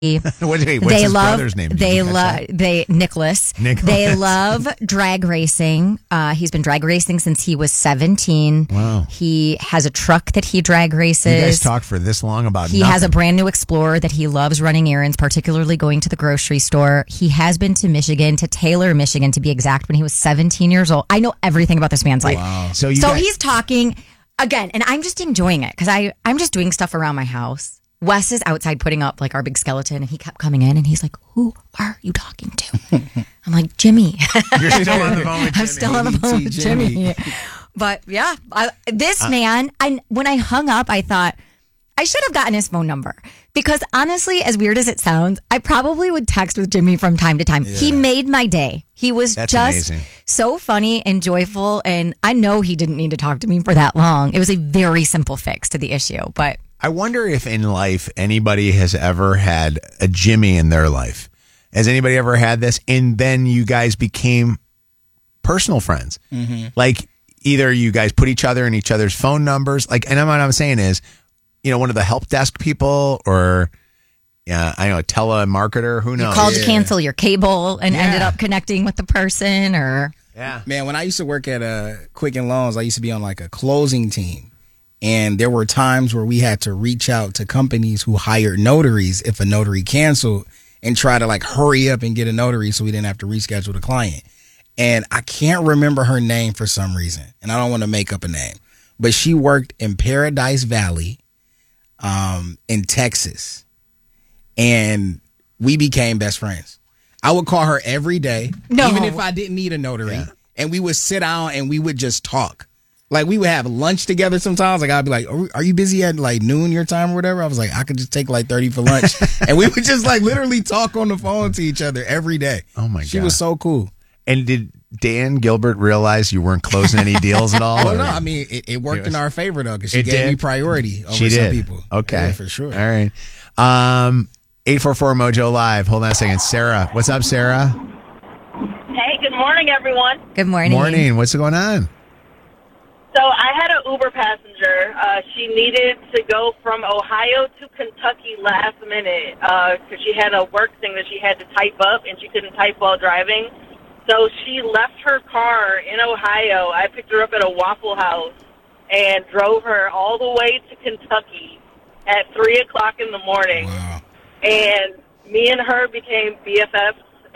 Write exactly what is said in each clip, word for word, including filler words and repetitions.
What's they his love, brother's name? Did They love they Nicholas. Nicholas. They love drag racing. Uh, he's been drag racing since he was seventeen. Wow. He has a truck that he drag races. You guys talk for this long about He nothing. has a brand new Explorer that he loves running errands, particularly going to the grocery store. He has been to Michigan, to Taylor, Michigan, to be exact, when he was seventeen years old. I know everything about this man's life. Wow. So, you so guys- he's talking again, and I'm just enjoying it because I I'm just doing stuff around my house. Wes is outside putting up like our big skeleton, and he kept coming in, and he's like, "Who are you talking to?" I'm like, "Jimmy." You're still on the phone with Jimmy. I'm still on the phone with Jimmy. But yeah, I, this uh, man, I when I hung up, I thought I should have gotten his phone number because honestly, as weird as it sounds, I probably would text with Jimmy from time to time. Yeah. He made my day. He was That's just amazing. So funny and joyful, and I know he didn't need to talk to me for that long. It was a very simple fix to the issue, but. I wonder if in life anybody has ever had a Jimmy in their life. Has anybody ever had this? And then you guys became personal friends. Mm-hmm. Like either you guys put each other in each other's phone numbers. Like, and what I'm saying is, you know, one of the help desk people or, yeah, I know, a telemarketer. Who knows? You called yeah. to cancel your cable and yeah. ended up connecting with the person, or yeah, man. When I used to work at uh, Quicken Loans, I used to be on like a closing team. And there were times where we had to reach out to companies who hired notaries if a notary canceled and try to like hurry up and get a notary so we didn't have to reschedule the client. And I can't remember her name for some reason. And I don't want to make up a name. But she worked in Paradise Valley um, in Texas. And we became best friends. I would call her every day, no. even if I didn't need a notary. Yeah. And we would sit down and we would just talk. Like, we would have lunch together sometimes. Like, I'd be like, are, are you busy at, like, noon your time or whatever? I was like, I could just take, like, thirty for lunch. And we would just, like, literally talk on the phone to each other every day. Oh, my God. She was so cool. And did Dan Gilbert realize you weren't closing any deals at all? Well, or? no, I mean, it, it worked it was, in our favor, though, because she it gave did? me priority over she some did. people. Okay. Yeah, for sure. All right. Um, eight four four Mojo Live. Hold on a second. Sarah. What's up, Sarah? Hey, good morning, everyone. Good morning. Morning. What's going on? So I had an Uber passenger. Uh, she needed to go from Ohio to Kentucky last minute because uh, she had a work thing that she had to type up, and she couldn't type while driving. So she left her car in Ohio. I picked her up at a Waffle House and drove her all the way to Kentucky at three o'clock in the morning. Wow. And me and her became B F Fs,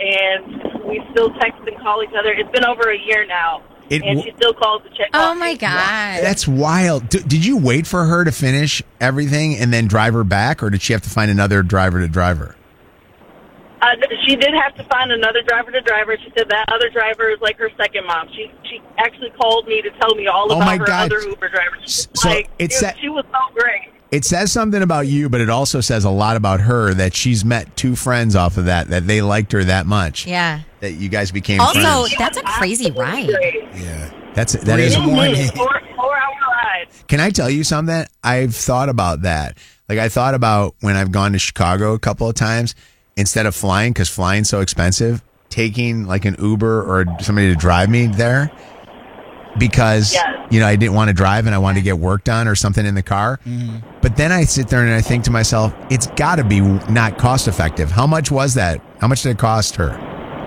and we still text and call each other. It's been over a year now. It and w- she still calls to check Oh on my me. God. That's wild. D- did you wait for her to finish everything and then drive her back, or did she have to find another driver to drive her? Uh, she did have to find another driver to drive her. She said that other driver is like her second mom. She she actually called me to tell me all Oh about my her God. other Uber drivers. So like, it's it, that- she was so great. It says something about you, but it also says a lot about her that she's met two friends off of that, that they liked her that much. Yeah. That you guys became Also, friends. that's a crazy ride. Yeah. That's that Three is in the morning. Four, four hour ride. Can I tell you something? I've thought about that. Like I thought about when I've gone to Chicago a couple of times, instead of flying, because flying's so expensive, taking like an Uber or somebody to drive me there because, Yes. you know, I didn't want to drive and I wanted to get work done or something in the car. Mm-hmm. But then I sit there and I think to myself, it's got to be not cost effective. How much was that? How much did it cost her?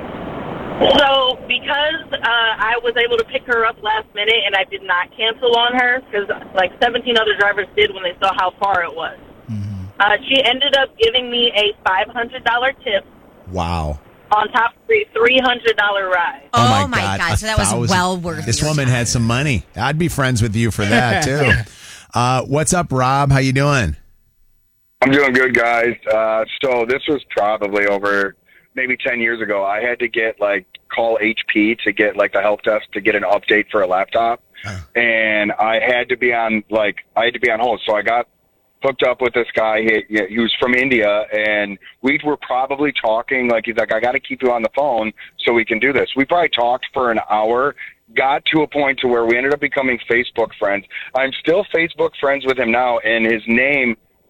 So because uh, I was able to pick her up last minute and I did not cancel on her, because like seventeen other drivers did when they saw how far it was. Mm-hmm. Uh, she ended up giving me a five hundred dollars tip. Wow. On top of a three hundred dollars ride. Oh, my God. So that was well worth it. This woman had some money. I'd be friends with you for that, too. uh, what's up, Rob? How you doing? I'm doing good, guys. Uh, so this was probably over maybe ten years ago. I had to get, like, call H P to get, like, the help desk to get an update for a laptop. Oh. And I had to be on, like, I had to be on hold. So I got hooked up with this guy. He, he was from India, and we were probably talking, like, he's like, I got to keep you on the phone so we can do this. We probably talked for an hour, got to a point to where we ended up becoming Facebook friends. I'm still Facebook friends with him now, and his name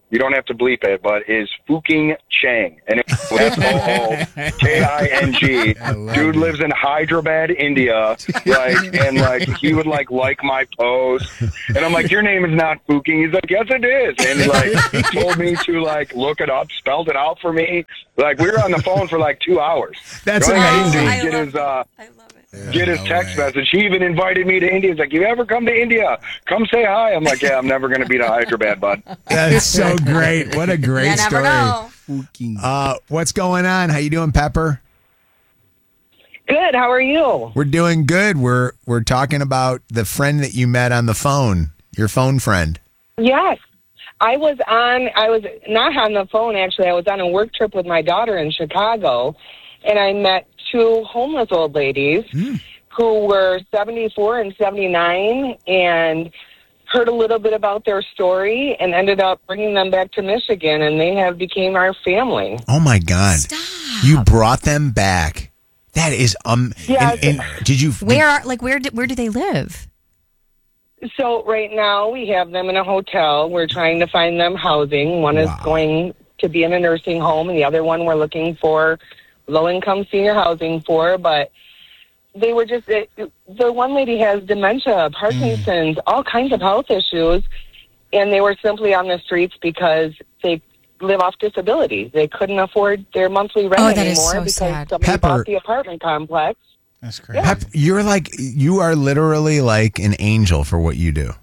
You don't have to bleep it, but is Fuking Chang. And it's F O O K I N G. Dude lives in Hyderabad, India. Like, and like, he would like, like my post. And I'm like, your name is not Fuking. He's like, yes, it is. And like, he told me to like, look it up, spelled it out for me. Like, we were on the phone for like two hours. That's Going amazing. to I Get love his, uh, Yeah, get his no text way. message. He even invited me to India. He's like, you ever come to India? Come say hi. I'm like, yeah, I'm never going to be to Hyderabad, bud. That's so great. What a great You never story. know. Fucking- Uh, what's going on? How you doing, Pepper? Good. How are you? We're doing good. We're we're talking about the friend that you met on the phone, your phone friend. Yes. I was on, I was not on the phone, actually. I was on a work trip with my daughter in Chicago, and I met two homeless old ladies Mm. who were seventy-four and seventy-nine, and heard a little bit about their story and ended up bringing them back to Michigan, and they have became our family. Oh my God! Stop. You brought them back. That is um. Yes. And, and did you? Where are like where do, where do they live? So right now we have them in a hotel. We're trying to find them housing. One Wow. is going to be in a nursing home, and the other one we're looking for low-income senior housing for. But they were just, it, the one lady has dementia, Parkinson's, Mm. all kinds of health issues, and they were simply on the streets because they live off disability. They couldn't afford their monthly rent Oh, that is anymore so because sad. somebody Pepper. bought the apartment complex. That's crazy. Pep, you're like you are literally like an angel for what you do.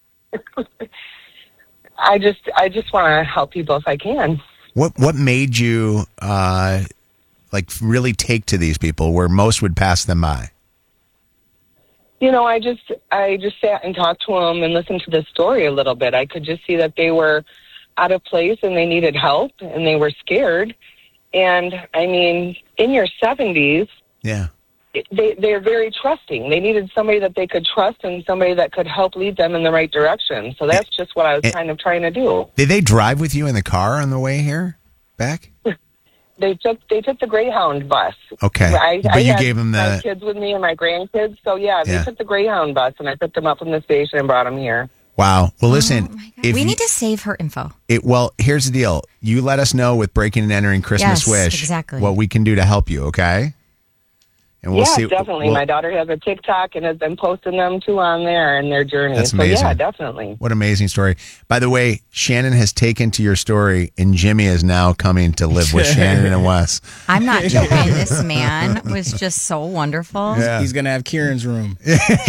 I just, I just want to help people if I can. What what made you uh like really take to these people where most would pass them by? You know, I just I just sat and talked to them and listened to the story a little bit. I could just see that they were out of place and they needed help and they were scared. And I mean, in your seventies, Yeah. they they're very trusting. They needed somebody that they could trust and somebody that could help lead them in the right direction. So that's just what I was Eh. kind of trying to do. Did they drive with you in the car on the way here back? They took they took the Greyhound bus. Okay. I, But I you had gave them my the kids with me and my grandkids. So yeah, they Yeah. took the Greyhound bus and I picked them up from the station and brought them here. Wow. Well, listen, Oh my God. if We you- need to save her info. it well, here's the deal. You let us know with breaking and entering Christmas Yes, Wish exactly. what we can do to help you, okay? And we'll yeah, see. definitely. we'll- My daughter has a TikTok and has been posting them too on there and their journey. That's so yeah, amazing. definitely. What an amazing story. By the way, Shannon has taken to your story, and Jimmy is now coming to live with Shannon and Wes. I'm not joking. This man was just so wonderful. Yeah. He's gonna have Kieran's room.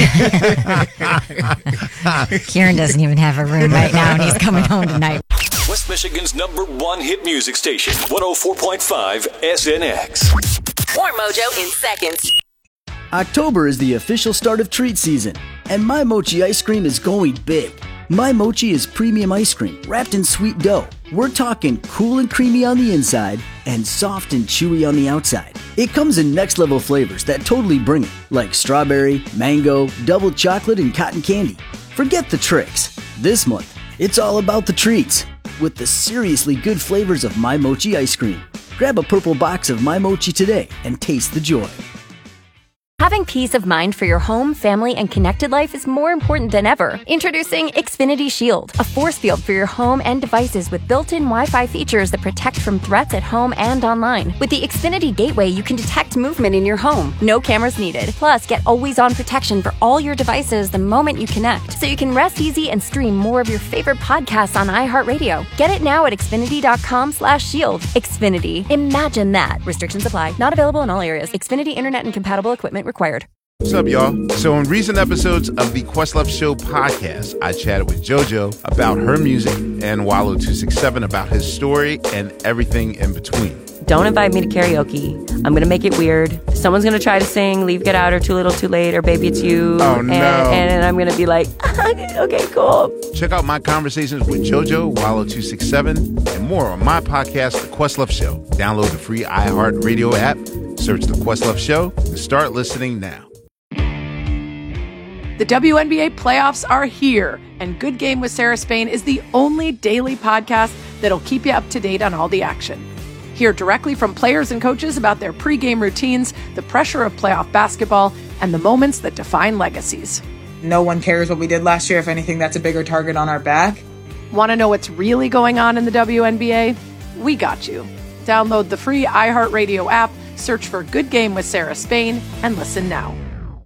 Kieran doesn't even have a room right now, and he's coming home tonight. West Michigan's number one hit music station, one oh four point five S N X. More Mojo in seconds. October is the official start of treat season, and My Mochi ice cream is going big. My Mochi is premium ice cream wrapped in sweet dough. We're talking cool and creamy on the inside and soft and chewy on the outside. It comes in next level flavors that totally bring it, like strawberry, mango, double chocolate, and cotton candy. Forget the tricks. This month, it's all about the treats with the seriously good flavors of My Mochi ice cream. Grab a purple box of My Mochi today and taste the joy. Having peace of mind for your home, family, and connected life is more important than ever. Introducing Xfinity Shield, a force field for your home and devices with built-in Wi-Fi features that protect from threats at home and online. With the Xfinity Gateway, you can detect movement in your home. No cameras needed. Plus, get always-on protection for all your devices the moment you connect, so you can rest easy and stream more of your favorite podcasts on iHeartRadio. Get it now at xfinity.com slash shield. Xfinity. Imagine that. Restrictions apply. Not available in all areas. Xfinity Internet and compatible equipment required. What's up, y'all? So in recent episodes of the Questlove Show podcast, I chatted with JoJo about her music and Wallow two sixty-seven about his story and everything in between. Don't invite me to karaoke. I'm going to make it weird. Someone's going to try to sing Leave, Get Out, or Too Little, Too Late, or Baby It's You. Oh, and, no. And I'm going to be like, okay, cool. Check out my conversations with JoJo, Wallow two sixty-seven, and more on my podcast, The Questlove Show. Download the free iHeartRadio app, search The Questlove Show, and start listening now. The W N B A playoffs are here, and Good Game with Sarah Spain is the only daily podcast that'll keep you up to date on all the action. Hear directly from players and coaches about their pregame routines, the pressure of playoff basketball, and the moments that define legacies. No one cares what we did last year. If anything, that's a bigger target on our back. Want to know what's really going on in the W N B A? We got you. Download the free iHeartRadio app, search for Good Game with Sarah Spain, and listen now.